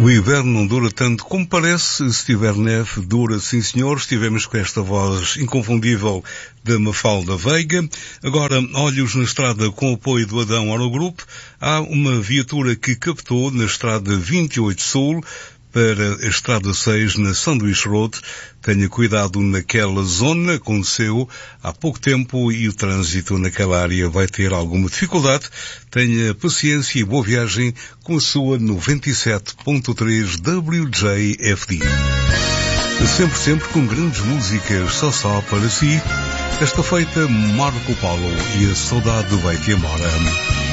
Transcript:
O inverno não dura tanto como parece. Se tiver neve, dura sim senhor. Estivemos com esta voz inconfundível da Mafalda Veiga. Agora, olhos na estrada com o apoio do Adão Aerogroup. Há uma viatura que captou na estrada 28 Sul para a estrada 6 na Sandwich Road. Tenha cuidado naquela zona, aconteceu há pouco tempo e o trânsito naquela área vai ter alguma dificuldade. Tenha paciência e boa viagem com a sua 97.3 WJFD. Sempre com grandes músicas só para si. Esta feita, Marco Paulo e a saudade vai-te embora.